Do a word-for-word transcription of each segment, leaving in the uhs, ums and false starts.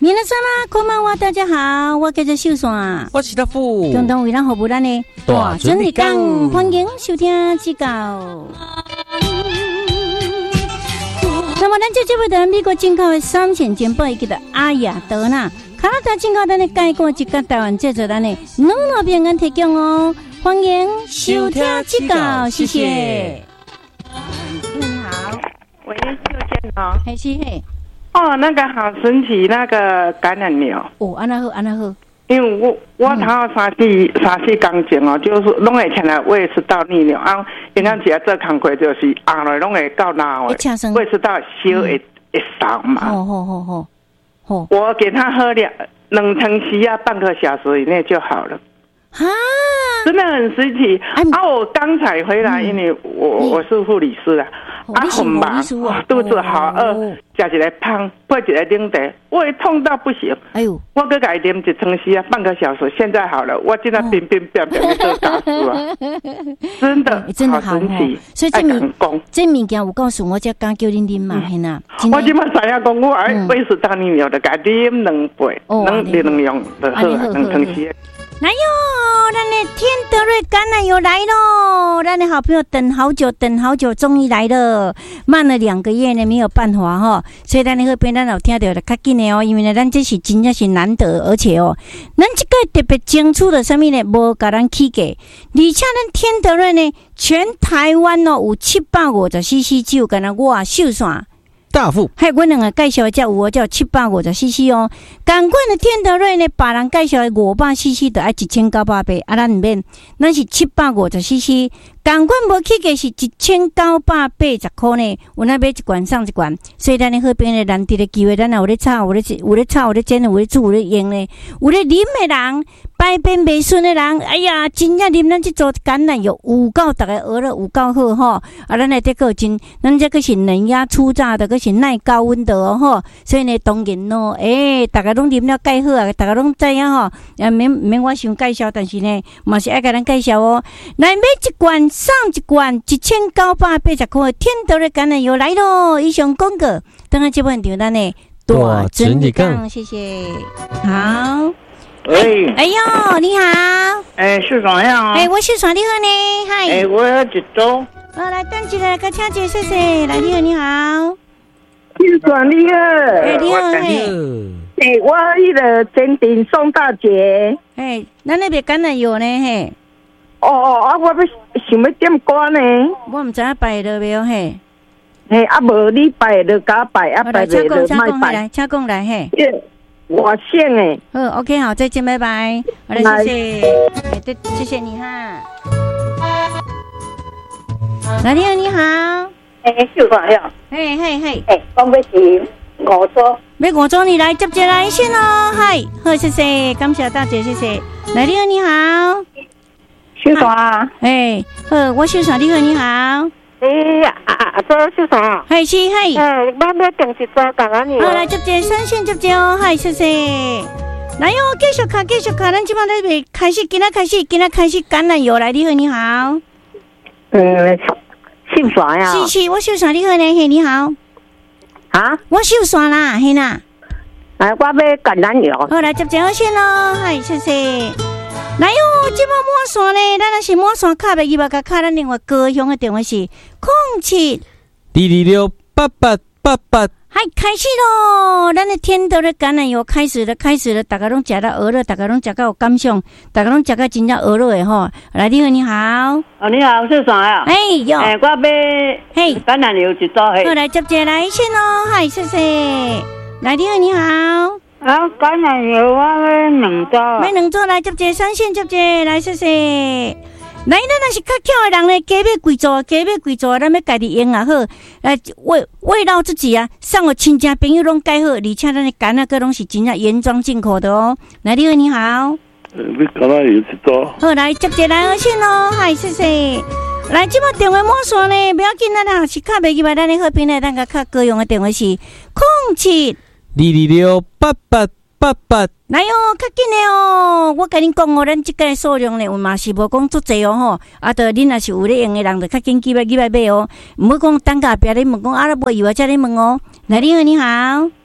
你那什么？こんばんは，大家好，我叫做秀爽， 我是大富， 共同为咱服务咱的大整理讲，欢迎收听指教。那么，咱这这位的美国进口的三线煎包，伊叫做阿雅德纳，加拿大进口咱的介过一个台湾制作咱的两路平安提供哦，欢迎收听指教，谢谢。你好， 喂，秀娟哦， 还是嘿。 哦，那个好神奇，那个感染苗。 哦，安那好，安那好。 因为我我头三四三四工前哦，就是拢会听到胃食道逆流啊，因咱只要做工课就是后来拢会到哪位胃食道烧会会烧嘛。 好好好好好。 我给他喝两冷腾西啊，半个小时以内就好了。 啊， 真的很神奇啊！我刚才回来，因为我我是护理师啊。啊，很忙，肚子好饿，吃一个胖，配一个冷茶，胃痛到不行。哎呦，我搁改啉一汤西啊，半个小时，现在好了。我现在冰冰冰冰的都打死了，真的， 真的好神奇。 所以这物这物件，我告诉我，才敢叫恁啉嘛，嘿呐。 我今麦知影讲，我爱胃食道逆流的，改啉两杯，两两样就好啊，两汤西。 来哟，咱的天德瑞橄榄油来喽！咱的好朋友等好久，等好久，终于来了。慢了两个月呢，没有办法哈，所以咱那个边咱有听到的较紧的哦，因为呢，咱这是真正是难得，而且哦，咱这个特别清楚的什么呢？无甲咱起价，而且咱天德瑞呢，全台湾哦有七百五十 C C 酒，敢若我秀线。 大富， 还我两个介绍的叫有叫七百五十 C C 哦，同款的天德瑞呢，别人介绍的五百 C C 就要一千九百八，啊，咱唔免，咱是七百五十 C C， 同款无起价是一千九百八十块呢，有那买一罐送一罐，所以咱的好边的难得的机会，咱有咧炒，有咧有咧炒，有咧煎，有咧煮，有咧用呢，有咧啉的人，排便未顺的人，哎呀，真正啉咱这组橄榄油有够大家学了有够好吼，啊，咱来这个真，咱这个是冷压初榨的，个是耐高温的哦吼，所以呢，当然咯，诶、欸，大家拢啉了介好啊，大家拢知影吼，也免免我想介绍，但是呢，嘛是爱甲咱介绍哦。来买一罐送一罐，一千九百八十块，天德的橄榄油来咯！以上广告，等下这本就咱呢大整理讲，谢谢。好， 喂， 哎呦，你好， 哎，是怎样？ 哎，我是爽你好呢，嗨， 哎，我要一周。 哦，来等一下，个请姐，谢谢，来你好，你好。 是爽你好， 哎，你好，嘿， 哎，我迄个坚定宋大姐， 哎，咱那边橄榄油呢，嘿。 哦哦，啊，我要想要点歌呢， 我唔知影摆了没有嘿。 嘿，啊无你摆就甲摆，啊摆就卖摆。 请讲来嘿。 我姓诶。 好 ，OK， 好，再见，拜拜。好了，谢谢，哎，对，谢谢你哈。哪里你好？ 哎，秀爽哟。 嘿嘿嘿。 哎，我要是五桌。 要五桌你来接接来先哦，嗨，好，谢谢，感谢大姐，谢谢。哪里你好？ 秀爽啊！ 哎，好，我秀爽，你好，你好。 哎呀，啊啊，做秀爽啊！ 系是系。 哎，我要订一桌橄榄油。 好，来接接三线接接哦，嗨，谢谢。来哟，继续卡，继续卡，咱即摆在未开始，今仔开始，今仔开始橄榄油来，你好，你好。 嗯，秀爽呀。 是是，我秀爽，你好呢，嘿，你好。 啊？ 我秀爽啦，嘿啦。 来，我要橄榄油。 好，来接接好先咯，嗨，谢谢。来哟，即摆满线呢，咱若是满线卡袂记吧？甲卡咱另外高雄的电话是空七二二六八八八八。 嗨，开始咯！咱的天德的橄榄油开始了，开始了，大家拢食到鹅了，大家拢食到有感想，大家拢食到真正鹅了的吼。来，你好，你好。 哦，你好，是啥呀？ 哎哟， 哎，我要嘿橄榄油一包嘿。 好，来接接来先咯，嗨，谢谢。来，你好，你好。 啊，橄榄油我要两组。 买两组来接接三线接接来，谢谢。来，咱若是较巧的人呢，加买贵组，加买贵组，咱要家己用也好，来慰慰劳自己啊，送互亲戚朋友拢介好，而且咱的橄榄个拢是真正原装进口的哦。来，你好，你好。 你橄榄油一组。好， 来接接来二线咯，嗨，谢谢。来，即摆电话满线呢，不要紧啦，若是卡袂记吧，咱的好朋友，咱个较高用的电话是空七二二六八八八八。 来哟，较紧的哦！我甲恁讲哦，咱即个数量呢，有嘛是无讲足济哦吼。啊，着恁若是有咧用的人，着较紧记来记来买哦。毋好讲等下壁咧问讲啊，无油啊，才咧问哦。来，你好，你好。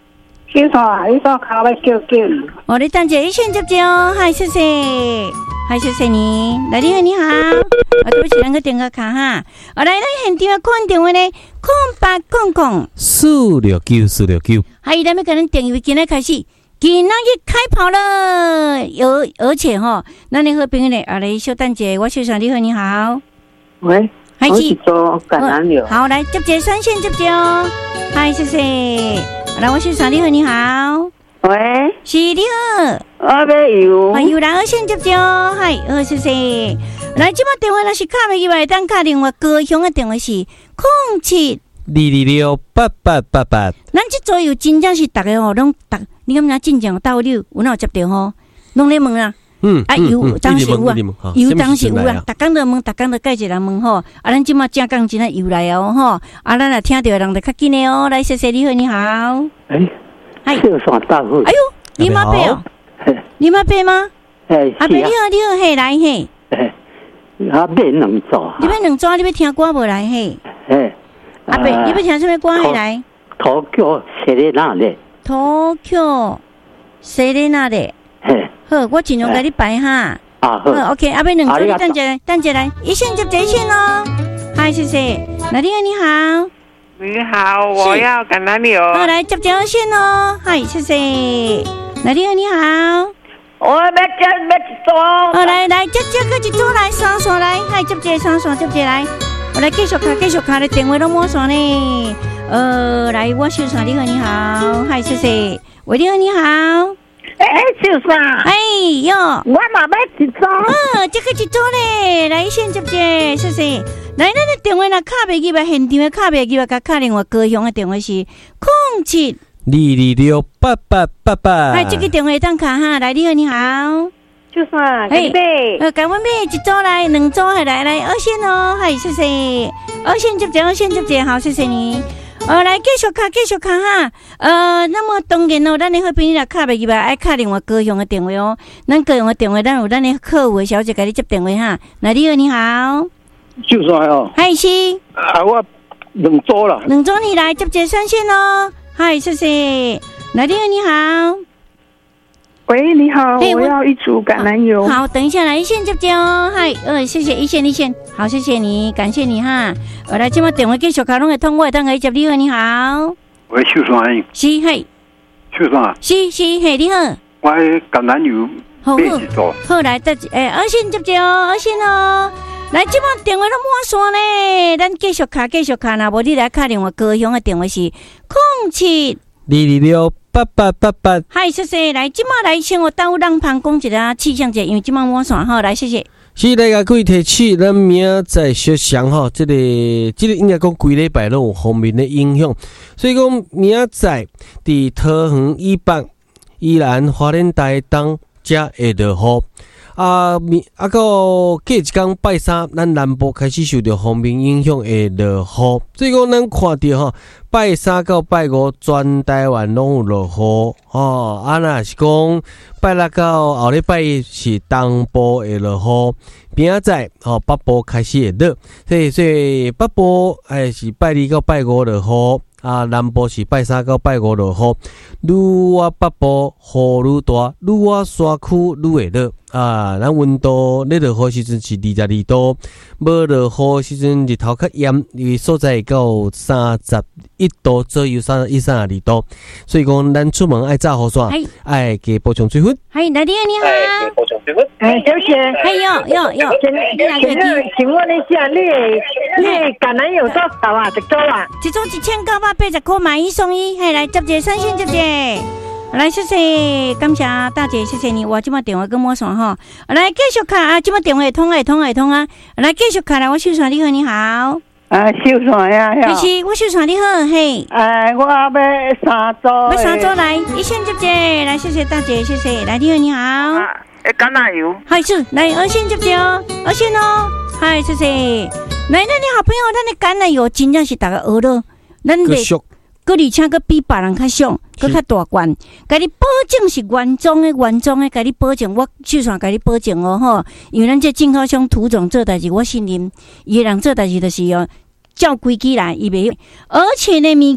小川，你说卡要叫叫你。 我的等姐一线接接哦，嗨，谢谢，嗨，谢谢你，来你好，你好，啊，对不起，两个电话卡哈，我来，咱现场看电话呢，空八空空四六九四六九， 还有咱们可能电话今天开始。今仔日开跑了，有而且哈，咱的好朋友呢，啊来小等姐，我小上你好，你好， 喂， 嗨， 我是做橄榄油， 好，来接接三线接接哦，嗨，谢谢，来我小上你好，你好， 喂， 是你好， 我要油， 还有来二线接接哦，嗨，好，谢谢，来这把电话若是卡袂起来，当卡电话高雄的电话是空七二二六八八八八， 咱这左右真正是大家吼，拢大。你敢若真正到你有哪有接到吼？拢咧问啊， 嗯， 啊有当时有啊，有当时有啊，逐工都问，逐工都介一人问吼。啊，咱即马正讲真啊有来哦吼。啊，咱若听到的人就较紧的哦。来，谢谢你好，你好。 哎， 嗨， 小山大户。 哎呦，你妈伯哦，你妈伯吗？ 哎， 阿伯你好，你好，嘿来嘿。 哎，阿伯两组。 你要两组，你要听歌无来嘿？ 哎， 阿伯，你要听什么歌嘿来？ 土叫谁咧那咧？ 土叫谁咧那咧？好，我尽量给你排哈。 啊好。 好 ，OK， 阿伯两组，你等一下，等一下来，一线接一线哦。嗨，谢谢。那你好，你好。 你好，我要橄榄油。 好，来接接二线哦。嗨，谢谢。那你好，你好。 我要接要一组。 好，来来接接个一组来，三线来，嗨，接接三线接接来。我来继续卡，继续卡的电话都满线呢。呃，来，我小山你好，你好，嗨，谢谢。喂，你好，你好。 哎，小山。 哎哟， 我嘛要一组。 嗯，这个一组嘞，来先接接，谢谢。来，咱的电话若卡袂起来，现场的卡袂起来，甲卡电话高雄的电话是空七二二六八八八八。 哎，这个电话当卡哈，来，你好，你好。 小山， 哎， 对， 呃，甲阮买一组来，两组来来来，二线哦，嗨，谢谢。二线接接，二线接接，好，谢谢你。呃，来继续卡，继续卡哈。呃，那么当然哦，咱的好朋友若卡袂起来，爱卡电话高雄的电话哦。咱高雄的电话，咱有咱的客户小姐给你接电话哈。来，你好，你好。 小山哦。 嗨，是。 啊，我两组啦。 两组你来接接三线哦。嗨，谢谢。来，你好，你好。 喂，你好，我要一组橄榄油。 好，等一下来一线接接哦。嗨，呃，谢谢一线一线，好，谢谢你，感谢你哈。我来今麦电话继续卡拢会通，我会当可以接你好，你好。 喂，小山。 是嘿。 小山。 是是嘿，你好。 我橄榄油买一组。 好来，得诶，二线接接哦，二线哦。来，今麦电话都满线呢，咱继续卡继续卡，若无你来卡电话高雄的电话是空七二二六八八八八。 嗨，谢谢。来，今麦来先我到让旁讲一下气象节，因为今麦满线哈，来谢谢。 是来甲各位提起，咱明仔小想吼，这个这个应该讲规礼拜拢有方面的影响，所以讲明仔伫桃园以北、宜兰花莲台东才会落雨。啊，明啊个过一天拜三，咱南部开始受到方面影响会落雨，所以讲咱看到吼，拜三到拜五全台湾拢有落雨吼。啊，若是讲拜六到后礼拜是东部会落雨，明仔吼北部开始会落，所以所以北部还是拜二到拜五落雨。啊，南部是拜三到拜五落雨，愈我北部雨愈大，愈我山区愈会热。啊，咱温度咧落雨时阵是二十二度，无落雨时阵日头较炎，因为所在会到三十一度左右，三十一、三十二度，所以讲咱出门爱炸雨伞，爱加补充水分。 嗨，来你好，你好。 补充水分。 哎，小姐。 哎哟哟哟， 请请问一下，你你橄榄油多少啊？一组啊？ 一组一千九百八十块，买一送一。嘿，来接接三线接接。来，谢谢，感谢大姐，谢谢你。我今麦电话跟我说哈，来继续卡啊，今麦电话会通会通会通啊，来继续卡来，我秀传你好，你好。 啊，秀传呀， 呀。是，我秀传你好，嘿。 哎，我要三组。 要三组来，一线接接，来，谢谢大姐，谢谢，来，你好，你好。啊， 橄榄油。 嗨，是，来二线接接哦，二线哦，嗨，谢谢。来，那你好朋友，咱的橄榄油真正是大家学了，咱的。佮而且佮比别人较俗，佮较大罐，甲你保证是原装的，原装的，甲你保证，我就算甲你保证哦吼，因为咱这进口商涂总做代志，我信任伊个人做代志就是哦，照规矩来，伊袂，而且呢，物